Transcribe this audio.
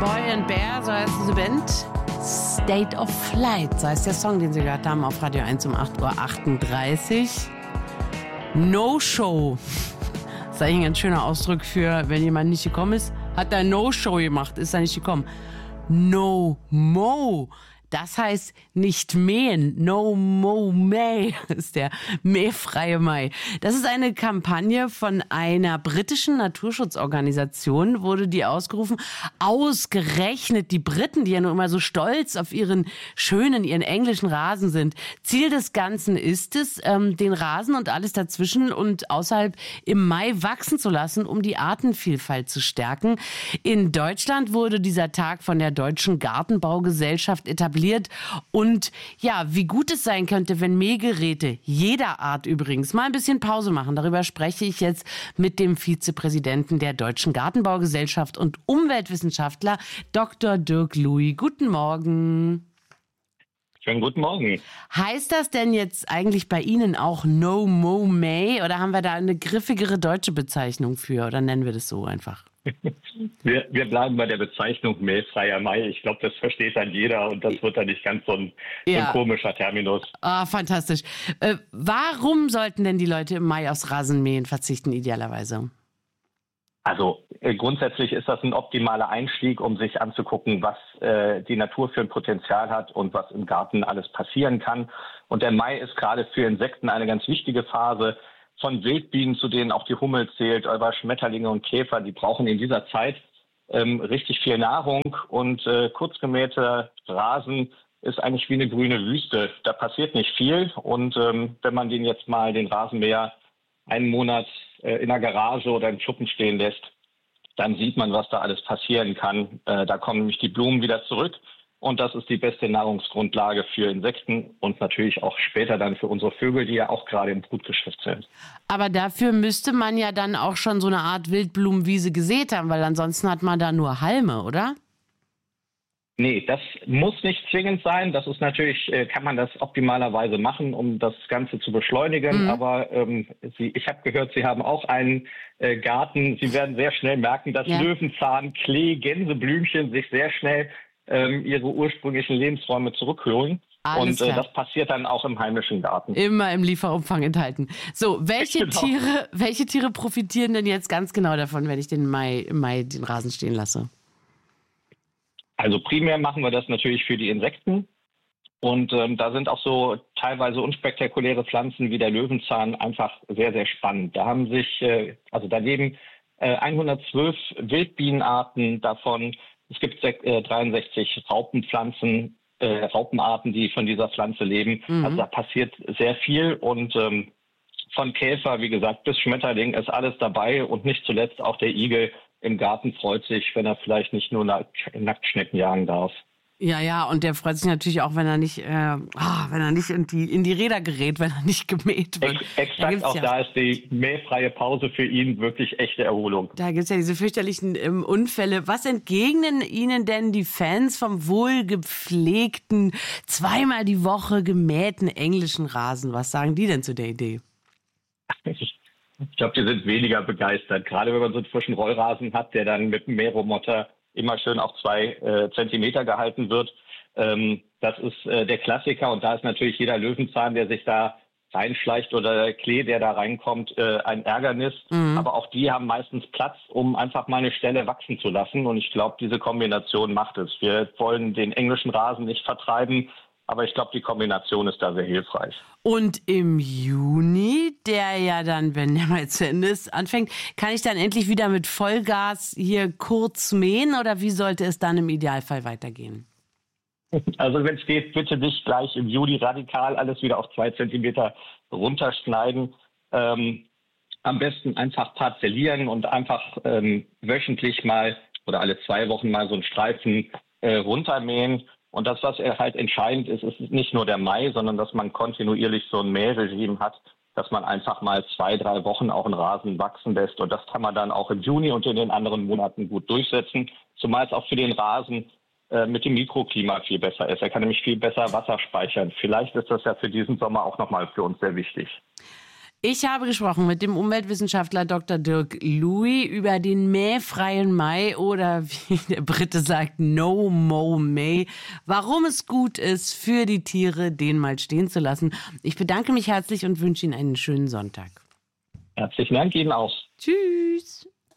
Boy and Bear, so heißt diese Band. State of Flight, so heißt der Song, den Sie gehört haben auf Radio 1 um 8:38 Uhr. No-Show. Das ist eigentlich ein ganz schöner Ausdruck für, wenn jemand nicht gekommen ist, hat er No-Show gemacht, ist er nicht gekommen. No-Mo. Das heißt nicht mähen. No Mo May ist der mähfreie Mai. Das ist eine Kampagne von einer britischen Naturschutzorganisation, wurde die ausgerufen. Ausgerechnet die Briten, die ja nur immer so stolz auf ihren englischen Rasen sind. Ziel des Ganzen ist es, den Rasen und alles dazwischen und außerhalb im Mai wachsen zu lassen, um die Artenvielfalt zu stärken. In Deutschland wurde dieser Tag von der Deutschen Gartenbaugesellschaft etabliert. Und ja, wie gut es sein könnte, wenn Mähgeräte jeder Art übrigens mal ein bisschen Pause machen. Darüber spreche ich jetzt mit dem Vizepräsidenten der Deutschen Gartenbaugesellschaft und Umweltwissenschaftler Dr. Dirk Louis. Guten Morgen. Schönen guten Morgen. Heißt das denn jetzt eigentlich bei Ihnen auch No Mo May oder haben wir da eine griffigere deutsche Bezeichnung für oder nennen wir das so einfach? Wir bleiben bei der Bezeichnung mähfreier Mai. Ich glaube, das versteht dann jeder und das wird dann nicht ganz so ein komischer Terminus. Ah, fantastisch. Warum sollten denn die Leute im Mai aufs Rasenmähen verzichten, idealerweise? Also grundsätzlich ist das ein optimaler Einstieg, um sich anzugucken, was die Natur für ein Potenzial hat und was im Garten alles passieren kann. Und der Mai ist gerade für Insekten eine ganz wichtige Phase. Von Wildbienen, zu denen auch die Hummel zählt, über Schmetterlinge und Käfer, die brauchen in dieser Zeit richtig viel Nahrung. Und kurzgemähter Rasen ist eigentlich wie eine grüne Wüste. Da passiert nicht viel. Und wenn man den Rasenmäher einen Monat in der Garage oder im Schuppen stehen lässt, dann sieht man, was da alles passieren kann. Da kommen nämlich die Blumen wieder zurück. Und das ist die beste Nahrungsgrundlage für Insekten und natürlich auch später dann für unsere Vögel, die ja auch gerade im Brutgeschäft sind. Aber dafür müsste man ja dann auch schon so eine Art Wildblumenwiese gesät haben, weil ansonsten hat man da nur Halme, oder? Nee, das muss nicht zwingend sein. Das ist natürlich, kann man das optimalerweise machen, um das Ganze zu beschleunigen. Aber ich habe gehört, Sie haben auch einen Garten. Sie werden sehr schnell merken, dass Löwenzahn, Klee, Gänseblümchen sich sehr schnell ihre ursprünglichen Lebensräume zurückholen. Alles und klar. Das passiert dann auch im heimischen Garten. Immer im Lieferumfang enthalten. So, welche Tiere profitieren denn jetzt ganz genau davon, wenn ich im Mai den Rasen stehen lasse? Also primär machen wir das natürlich für die Insekten. Und da sind auch so teilweise unspektakuläre Pflanzen wie der Löwenzahn einfach sehr, sehr spannend. Da haben sich, da leben 112 Wildbienenarten davon. Es gibt 63 Raupenarten, die von dieser Pflanze leben. Also da passiert sehr viel und von Käfer, wie gesagt, bis Schmetterling ist alles dabei und nicht zuletzt auch der Igel im Garten freut sich, wenn er vielleicht nicht nur Nacktschnecken jagen darf. Ja, und der freut sich natürlich auch, wenn er nicht in die Räder gerät, wenn er nicht gemäht wird. Exakt, auch da ist die mähfreie Pause für ihn wirklich echte Erholung. Da gibt es ja diese fürchterlichen Unfälle. Was entgegnen Ihnen denn die Fans vom wohlgepflegten, zweimal die Woche gemähten englischen Rasen? Was sagen die denn zu der Idee? Ich glaube, die sind weniger begeistert. Gerade wenn man so einen frischen Rollrasen hat, der dann mit dem Mähroboter immer schön auf 2 Zentimeter gehalten wird. Das ist der Klassiker und da ist natürlich jeder Löwenzahn, der sich da reinschleicht oder der Klee, der da reinkommt, ein Ärgernis. Aber auch die haben meistens Platz, um einfach mal eine Stelle wachsen zu lassen und ich glaube, diese Kombination macht es. Wir wollen den englischen Rasen nicht vertreiben, aber ich glaube, die Kombination ist da sehr hilfreich. Und im Juni, der ja dann, wenn der mal zu Ende ist, anfängt, kann ich dann endlich wieder mit Vollgas hier kurz mähen oder wie sollte es dann im Idealfall weitergehen? Also wenn es geht, bitte nicht gleich im Juli radikal alles wieder auf 2 Zentimeter runterschneiden. Am besten einfach parzellieren und einfach wöchentlich mal oder alle 2 Wochen mal so einen Streifen runtermähen. Und das, was halt entscheidend ist, ist nicht nur der Mai, sondern dass man kontinuierlich so ein Mähregime hat, dass man einfach mal 2-3 Wochen auch einen Rasen wachsen lässt. Und das kann man dann auch im Juni und in den anderen Monaten gut durchsetzen, zumal es auch für den Rasen mit dem Mikroklima viel besser ist. Er kann nämlich viel besser Wasser speichern. Vielleicht ist das ja für diesen Sommer auch nochmal für uns sehr wichtig. Ich habe gesprochen mit dem Umweltwissenschaftler Dr. Dirk Loui über den mähfreien Mai oder wie der Brite sagt, No Mow May. Warum es gut ist für die Tiere, den mal stehen zu lassen. Ich bedanke mich herzlich und wünsche Ihnen einen schönen Sonntag. Herzlichen Dank Ihnen auch. Tschüss.